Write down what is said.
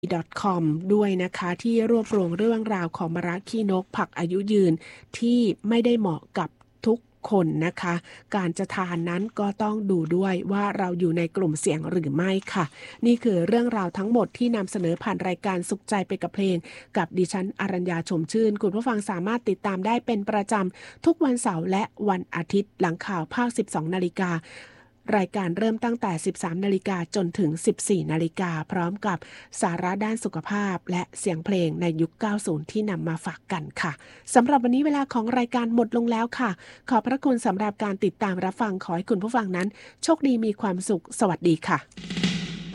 .com ด้วยนะคะที่รวบรวมเรื่องราวของมะระขี้นกผักอายุยืนที่ไม่ได้เหมาะกับทุกคนนะคะการจะทานนั้นก็ต้องดูด้วยว่าเราอยู่ในกลุ่มเสี่ยงหรือไม่ค่ะนี่คือเรื่องราวทั้งหมดที่นำเสนอผ่านรายการสุขใจไปกับเพลงกับดิฉันอรัญญาชมชื่นคุณผู้ฟังสามารถติดตามได้เป็นประจำทุกวันเสาร์และวันอาทิตย์หลังข่าวภาค 12 นาฬิการายการเริ่มตั้งแต่ 13 นาฬิกาจนถึง 14 นาฬิกาพร้อมกับสาระด้านสุขภาพและเสียงเพลงในยุค 90 ที่นำมาฝากกันค่ะสำหรับวันนี้เวลาของรายการหมดลงแล้วค่ะขอบพระคุณสำหรับการติดตามรับฟังขอให้คุณผู้ฟังนั้นโชคดีมีความสุขสวัสดีค่ะ